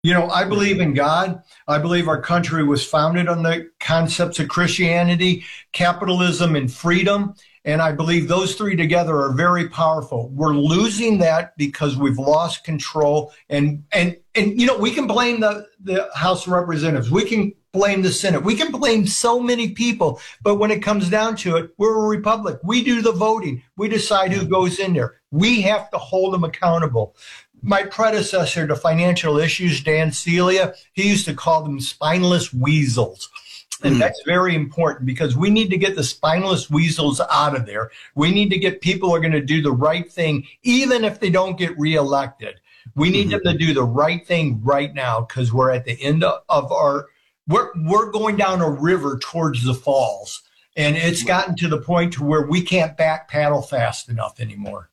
I believe in God. I believe our country was founded on the concepts of Christianity, capitalism, and freedom. And I believe those three together are very powerful. We're losing that because we've lost control. And we can blame the House of Representatives. We can blame the Senate. We can blame so many people. But when it comes down to it, we're a republic. We do the voting. We decide who goes in there. We have to hold them accountable. My predecessor to financial issues, Dan Celia, he used to call them spineless weasels. And that's very important because we need to get the spineless weasels out of there. We need to get people who are going to do the right thing, even if they don't get reelected. We need them to do the right thing right now because we're at the end of we're going down a river towards the falls. And it's gotten to the point to where we can't back paddle fast enough anymore.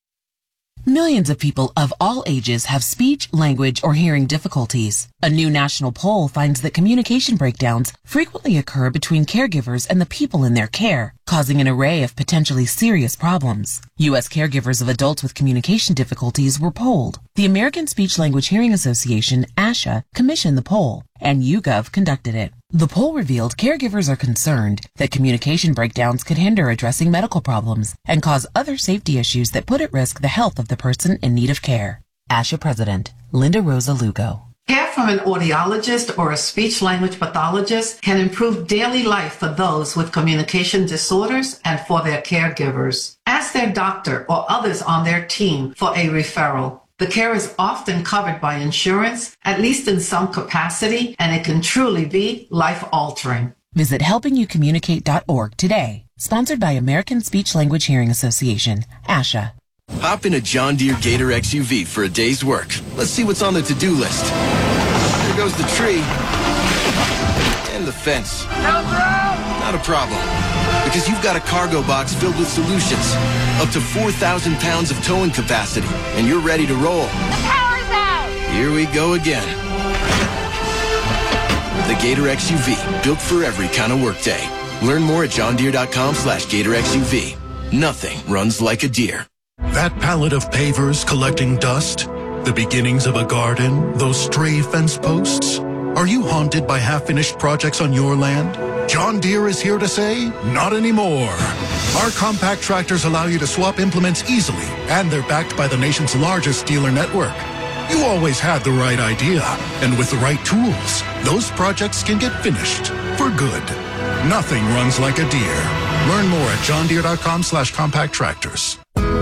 Millions of people of all ages have speech, language, or hearing difficulties. A new national poll finds that communication breakdowns frequently occur between caregivers and the people in their care, causing an array of potentially serious problems. U.S. caregivers of adults with communication difficulties were polled. The American Speech Language Hearing Association, ASHA, commissioned the poll, and YouGov conducted it. The poll revealed caregivers are concerned that communication breakdowns could hinder addressing medical problems and cause other safety issues that put at risk the health of the person in need of care. ASHA President Linda Rosa Lugo. Care from an audiologist or a speech-language pathologist can improve daily life for those with communication disorders and for their caregivers. Ask their doctor or others on their team for a referral. The care is often covered by insurance, at least in some capacity, and it can truly be life-altering. Visit helpingyoucommunicate.org today. Sponsored by American Speech Language Hearing Association, ASHA. Hop in a John Deere Gator XUV for a day's work. Let's see what's on the to-do list. There goes the tree. And the fence. Not a problem. Because you've got a cargo box filled with solutions. Up to 4,000 pounds of towing capacity. And you're ready to roll. The power's out! Here we go again. The Gator XUV. Built for every kind of workday. Learn more at johndeere.com/Gator XUV. Nothing runs like a deer. That pallet of pavers collecting dust? The beginnings of a garden? Those stray fence posts? Are you haunted by half-finished projects on your land? John Deere is here to say, not anymore. Our compact tractors allow you to swap implements easily, and they're backed by the nation's largest dealer network. You always had the right idea, and with the right tools, those projects can get finished for good. Nothing runs like a Deere. Learn more at johndeere.com/compact tractors.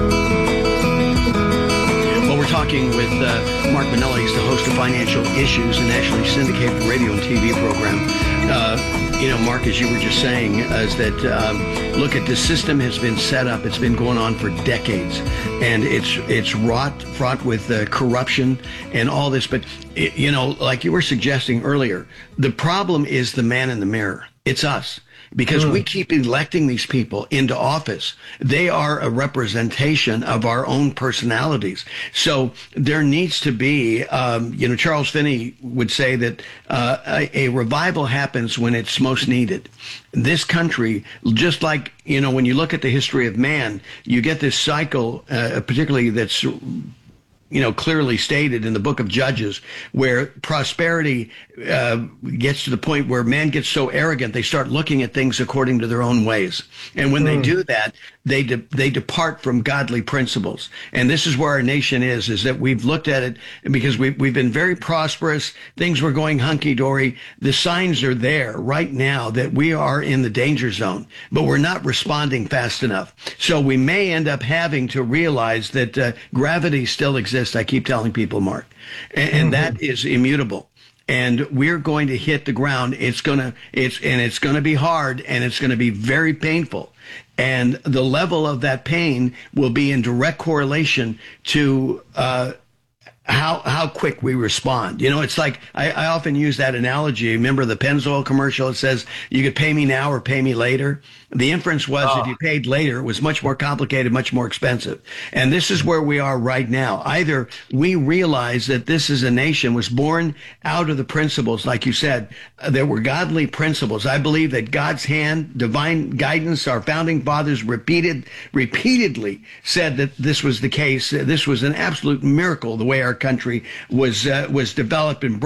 Well, we're talking with Mark Manella. He's the host of Financial Issues, a nationally syndicated radio and TV program. Mark, as you were just saying, is that, look, at this system has been set up. It's been going on for decades, and it's fraught with corruption and all this. But, like you were suggesting earlier, the problem is the man in the mirror. It's us. Because we keep electing these people into office. They are a representation of our own personalities. So there needs to be, Charles Finney would say that a revival happens when it's most needed. This country, just like, when you look at the history of man, you get this cycle, particularly that's clearly stated in the book of Judges, where prosperity gets to the point where man gets so arrogant, they start looking at things according to their own ways. And when they do that, they depart from godly principles. And this is where our nation is that we've looked at it because we've been very prosperous. Things were going hunky-dory. The signs are there right now that we are in the danger zone, but we're not responding fast enough. So we may end up having to realize that gravity still exists. I keep telling people, Mark, and that is immutable. And we're going to hit the ground. It's going to be hard, and it's going to be very painful. And the level of that pain will be in direct correlation to how quick we respond. It's like I often use that analogy. Remember the Pennzoil commercial? It says you could pay me now or pay me later. The inference was if you paid later, it was much more complicated, much more expensive. And this is where we are right now. Either we realize that this is a nation was born out of the principles, like you said, there were godly principles. I believe that God's hand, divine guidance, our founding fathers repeatedly said that this was the case. This was an absolute miracle, the way our country was developed and